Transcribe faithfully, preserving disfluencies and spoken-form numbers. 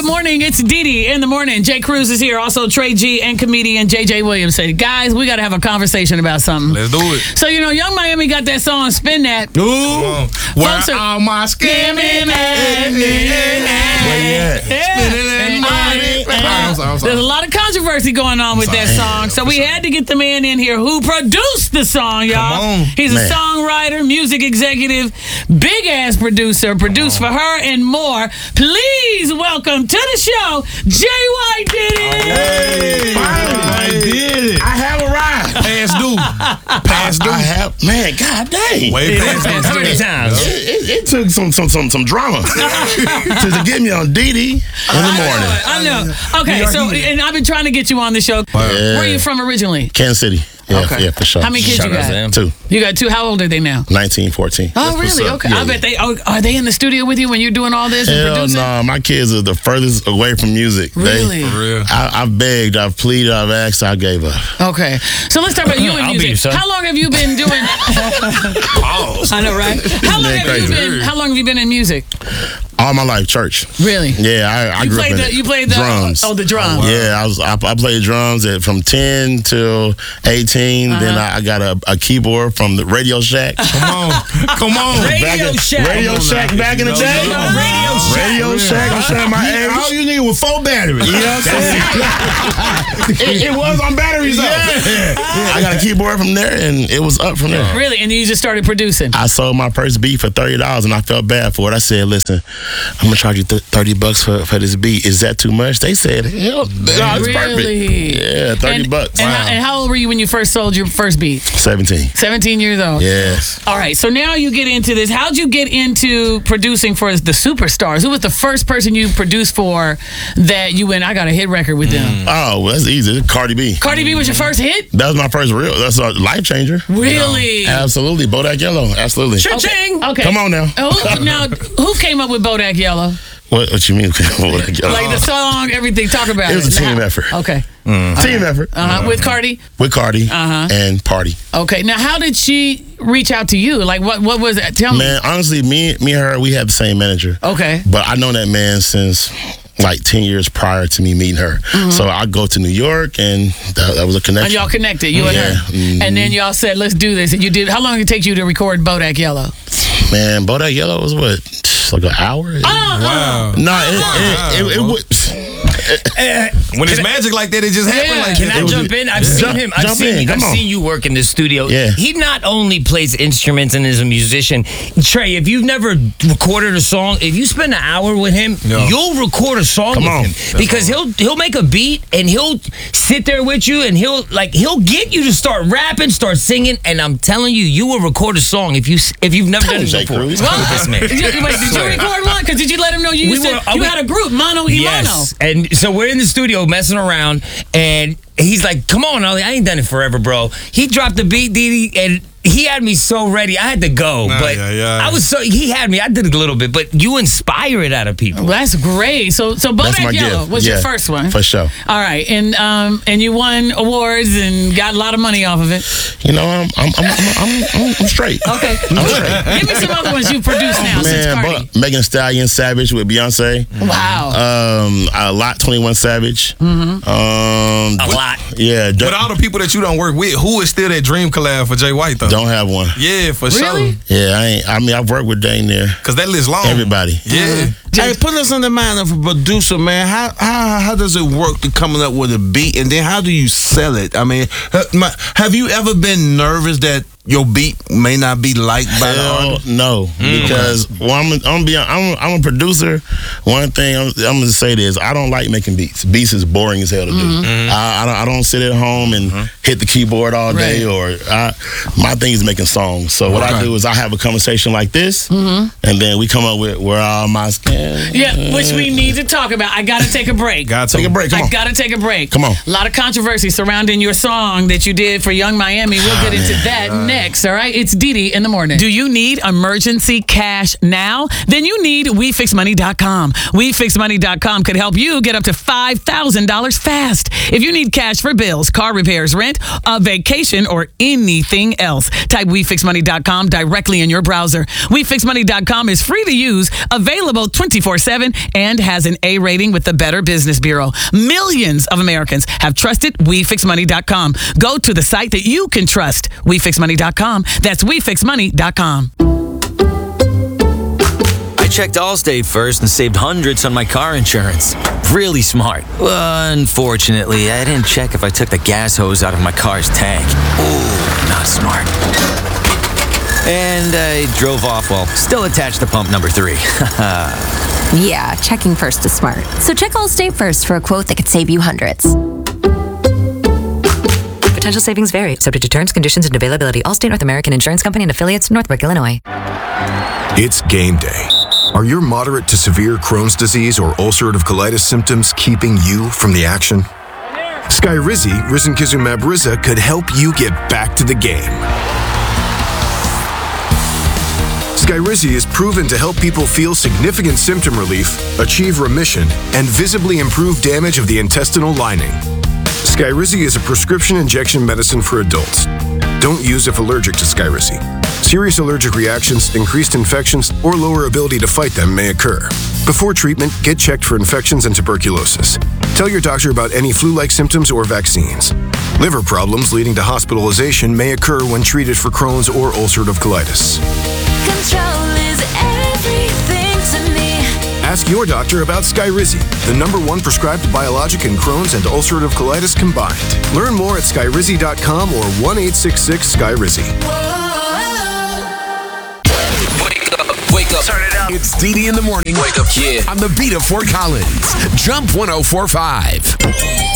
good morning. It's Dee Dee in the morning. Jay Cruz is here. Also, Trey G and comedian J J Williams said, guys, we got to have a conversation about something. Let's do it. So, you know, Young Miami got that song, Spin That. Ooh. Where Folks are- all my scamming at? There's a lot of controversy going on with that song, so we had to get the man in here who produced the song, y'all. Come on. He's a Man. songwriter, music executive, big ass producer, produced for her and more. Please welcome to the show, J Y did it. Hey, I did it. I have arrived. Past due. Past due. I have, man, god dang. Way past due. How many times? It, it, it took some some some some drama to, to get me on Dee Dee in the morning. I know. Okay, so, and I've been trying to get you on the show. Yeah. Where are you from originally? Kansas City. Yeah, Okay. yeah, for sure. How many kids Shout you out to got? them. Two. You got two. How old are they now? nineteen, fourteen. Oh, What's really? up? Okay. Yeah, I yeah. bet they oh, are they in the studio with you when you're doing all this and Hell producing? no, my kids are the furthest away from music. Really? They, For real. I, I've begged, I've pleaded, I've asked, I gave up. Okay. So let's talk about you and I'll be your music. son. How long have you been doing? Pause. I know, right? How long Yeah, have you crazy. been? How long have you been in music? All my life, church. Really? Yeah, I, I You grew up played in the. it. You played the drums. Oh, the drums. Yeah, I was. I, I played drums at from ten till eighteen. Uh-huh. Then I, I got a, a keyboard from the Radio Shack. Come on. Come on. Radio Back in- Shack. Radio Shack back in the No, day. no, no. Radio Shack. Radio Shack. I'm showing my age. All you need was four batteries. You know what I'm saying? it, it was on batteries though. I got a keyboard from there, and it was up from there. Really? And you just started producing? I sold my first beat for thirty dollars, and I felt bad for it. I said, "Listen, I'm gonna charge you th- thirty bucks for, for this beat. Is that too much?" They said, "Hell, no, it's Really? perfect." Yeah, thirty and, bucks. And, how, and how old were you when you first sold your first beat? Seventeen. seventeen years old. Yes. All right, so now you get into this. How'd you get into producing for the superstars? Who was the first person you produced for that you went, I got a hit record with them? Oh, well, that's easy. Cardi B. Cardi B was your first hit? That was my first real. That's a life changer. Really? Absolutely. Bodak Yellow. Absolutely. Okay. okay. Come on now. Who, now, who came up with Bodak Yellow? What, what you mean? Bodak Yellow? Like the song, everything, talk about it. It was a team effort. Okay. Team effort. Uh-huh. With Cardi? With Cardi Uh-huh. and Party. Okay. Now, how did she reach out to you? Like, what What was it? Tell me. Man, honestly, me, me and her, we had the same manager. Okay. But I know that man since like ten years prior to me meeting her. So I go to New York, and that, that was a connection. And y'all connected, you and Yeah. her. Mhm. And then y'all said, let's do this. And you did. How long did it take you to record Bodak Yellow? Man, Bodak Yellow was what? Like an hour? Wow. No, it, it, it, it, would. When it's magic like that, it just happened Yeah. like Can that. I was- jump in? I've Yeah. seen Jump- him. I've jump seen. in, I've come on. seen you work in the studio. Yeah. He not only plays instruments and is a musician. Trey, if you've never recorded a song, if you spend an hour with him, No. you'll record a song Come with on. him because he'll he'll make a beat and he'll sit there with you and he'll like he'll get you to start rapping, start singing, and I'm telling you, you will record a song if you if you've never Tell done him, it Jay before. Cruz. With this man. Did you, wait, did you record one? Because did you let him know you We used were- to, are you we- had a group, Mono y Yes. And so we're in the studio messing around, and he's like, come on, Ollie, I ain't done it forever, bro. He dropped the beat, Dee Dee, and he had me so ready. I had to go. Nah, but yeah, yeah. I was so, he had me. I did a little bit, but you inspire it out of people. Well, that's great. So, so That's my Bodak Yellow gift. was your Yeah, first one. For sure. All right, and um, and you won awards and got a lot of money off of it. You know, I'm, I'm, I'm, I'm, I'm, I'm straight. Okay, I'm straight. give me some other ones you produced now since Man, Cardi. but Megan Thee Stallion, Savage with Beyonce. Wow. Um, a lot, twenty-one Savage. Mm-hmm. Um, A with- lot. Yeah. With Don't, all the people that you don't work with, who is still that dream collab for Jay White though? don't have one. Yeah, for Really? sure. Yeah, I ain't. I mean, I've worked with Dane there. Cause that list long. Everybody. Yeah. Hey, put us in the mind of a producer, man. How how how does it work to coming up with a beat, and then how do you sell it? I mean, ha- my- have you ever been nervous that your beat may not be liked by the Hell artist? no, because well, I'm a, I'm, be, I'm, I'm a producer. One thing I'm, I'm gonna say this: I don't like making beats. Beats is boring as hell to do. I, I don't I don't sit at home and hit the keyboard all day. Or I, my thing is making songs. So what I Okay. do is I have a conversation like this, and then we come up with where all my skin. Yeah, which we need to talk about. I gotta take a break. Got to. Take a break. Come I on. gotta take a break. Come on. A lot of controversy surrounding your song that you did for Young Miami. We'll get into that next, all right? It's Dee Dee in the morning. Do you need emergency cash now? Then you need we fix money dot com. we fix money dot com could help you get up to five thousand dollars fast. If you need cash for bills, car repairs, rent, a vacation, or anything else, type we fix money dot com directly in your browser. we fix money dot com is free to use, available twenty-four seven, and has an A rating with the Better Business Bureau. Millions of Americans have trusted we fix money dot com. Go to the site that you can trust, we fix money dot com. That's we fix money dot com. I checked Allstate first and saved hundreds on my car insurance. Really smart. Well, unfortunately, I didn't check if I took the gas hose out of my car's tank. Ooh, not smart. And I drove off while still attached to pump number three. Yeah, checking first is smart. So check Allstate first for a quote that could save you hundreds. Potential savings vary, subject to terms, conditions, and availability. Allstate North American Insurance Company and affiliates, Northbrook, Illinois. It's game day. Are your moderate to severe Crohn's disease or ulcerative colitis symptoms keeping you from the action? Skyrizi, risankizumab Riza, could help you get back to the game. Skyrizi is proven to help people feel significant symptom relief, achieve remission, and visibly improve damage of the intestinal lining. Skyrizi is a prescription injection medicine for adults. Don't use if allergic to Skyrizi. Serious allergic reactions, increased infections, or lower ability to fight them may occur. Before treatment, get checked for infections and tuberculosis. Tell your doctor about any flu-like symptoms or vaccines. Liver problems leading to hospitalization may occur when treated for Crohn's or ulcerative colitis. Control is everything to me. Ask your doctor about Skyrizi, the number one prescribed biologic in Crohn's and ulcerative colitis combined. Learn more at skyrizi dot com or one eight six six Skyrizi. Wake up, wake up. Turn it up. It's Dee Dee in the morning. Wake up, kid. On the beat of Fort Collins. Jump one oh four point five.